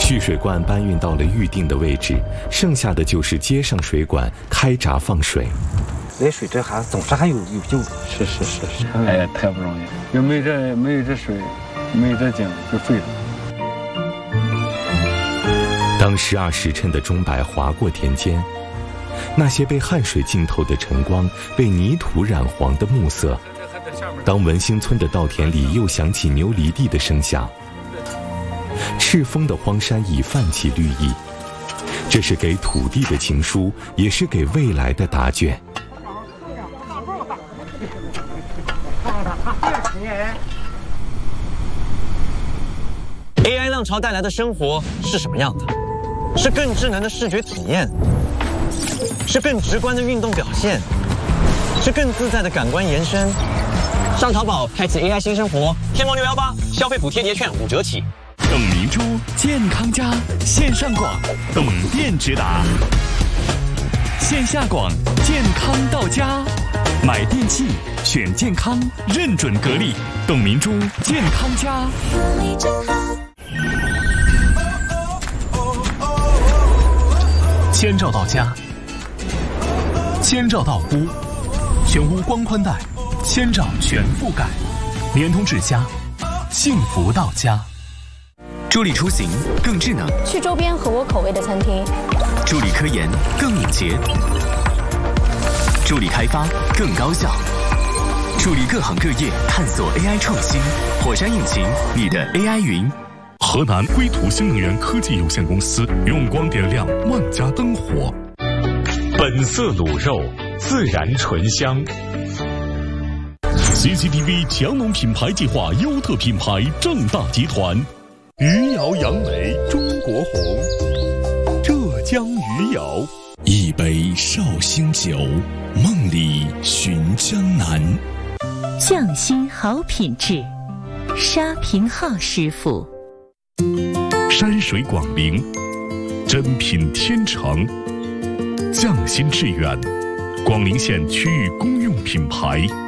蓄水罐搬运到了预定的位置，剩下的就是接上水管，开闸放水。 来水这还总是还有救。 是。哎呀，太不容易，要没这水，没这井就废了。 当12时辰的钟摆划过田间，那些被汗水浸透的晨光，被泥土染黄的暮色。当文兴村的稻田里又响起牛犁地的声响，赤峰的荒山已泛起绿意。这是给土地的情书，也是给未来的答卷。 AI 浪潮带来的生活是什么样的？是更智能的视觉体验，是更直观的运动表现，是更自在的感官延伸。上淘宝开启 AI 新生活，天猫618消费补贴节券5折起。 董明珠健康家线上广，董店直达；线下广健康到家，买电器选健康，认准格力，董明珠健康家。千兆到家，千兆到屋，全屋光宽带，千兆全覆盖，联通智家，幸福到家。助力出行更智能， 去周边合我口味的餐厅； 助力科研更敏捷，助力开发更高效，助力各行各业探索 AI 创新。火山引擎，你的 AI 云。 河南归途新能源科技有限公司用光点亮万家灯火。本色卤肉，自然醇香。CCTV 强农品牌计划优特品牌正大集团。余姚杨梅中国红，浙江余姚。 一杯绍兴酒，梦里寻江南。 匠心好品质，沙平浩师傅。 山水广陵，珍品天成，匠心致远，广陵县区域公用品牌。